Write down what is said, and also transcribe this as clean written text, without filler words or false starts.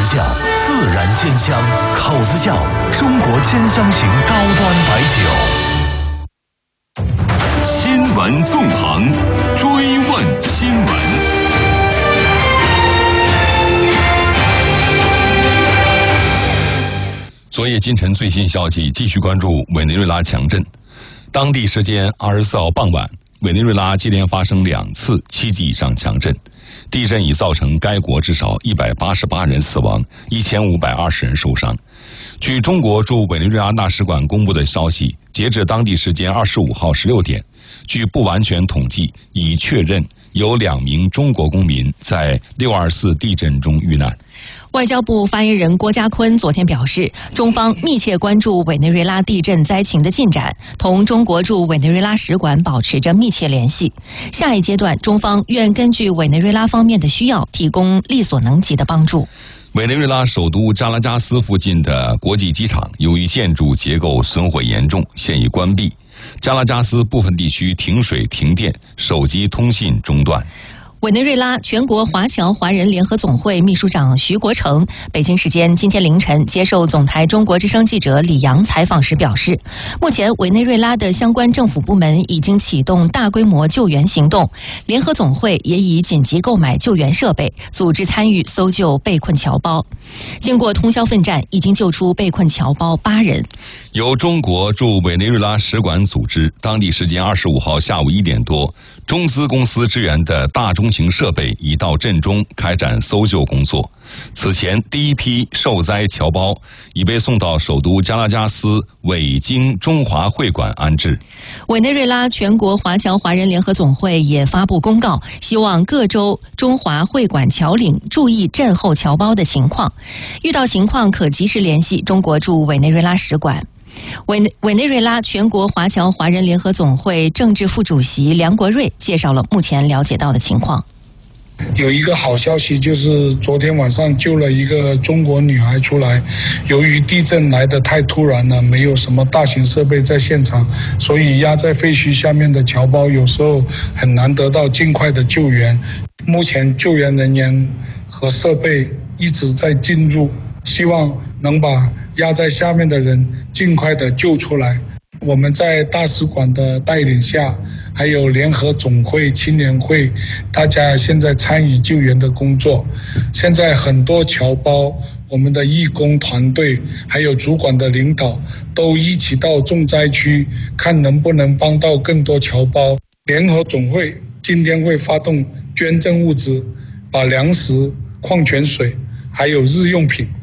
窖自然煎香，口子窖中国煎香型高端白酒。 新闻纵横，追问新闻。昨夜今晨最新消息，继续关注委内瑞拉强震。当地时间24号傍晚，委内瑞拉接连发生2次7级以上强震，地震已造成该国至少188人死亡，1520人受伤。据中国驻委内瑞拉大使馆公布的消息，截至当地时间25号16点，据不完全统计，已确认有2名中国公民在624地震中遇难。 外交部发言人郭家坤昨天表示，中方密切关注委内瑞拉地震灾情的进展，同中国驻委内瑞拉使馆保持着密切联系。下一阶段，中方愿根据委内瑞拉方面的需要，提供力所能及的帮助。 委内瑞拉首都加拉加斯附近的国际机场，由于建筑结构损毁严重，现已关闭。加拉加斯部分地区停水停电，手机通信中断。 委内瑞拉全国华侨华人联合总会秘书长徐国成北京时间今天凌晨接受总台中国之声记者李阳采访时表示，目前委内瑞拉的相关政府部门已经启动大规模救援行动，联合总会也已紧急购买救援设备，组织参与搜救被困侨胞。经过通宵奋战，已经救出被困侨胞8人。 由中国驻委内瑞拉使馆组织，当地时间25号下午1点多，中资公司支援的大中型设备已到震中开展搜救工作。此前，第一批受灾侨胞已被送到首都加拉加斯委经中华会馆安置。 委内瑞拉全国华侨华人联合总会也发布公告，希望各州中华会馆侨领注意震后侨胞的情况，遇到情况可及时联系中国驻委内瑞拉使馆。委内瑞拉全国华侨华人联合总会政治副主席梁国瑞介绍了目前了解到的情况。 有一个好消息，就是昨天晚上救了一个中国女孩出来，由于地震来得太突然了，没有什么大型设备在现场，所以压在废墟下面的侨胞有时候很难得到尽快的救援。目前救援人员和设备一直在进入，希望能把压在下面的人尽快的救出来。我们在大使馆的带领下，还有联合总会、青年会，大家现在参与救援的工作。现在很多侨胞，我们的义工团队还有主管的领导都一起到重灾区，看能不能帮到更多侨胞。联合总会今天会发动捐赠物资，把粮食、矿泉水还有日用品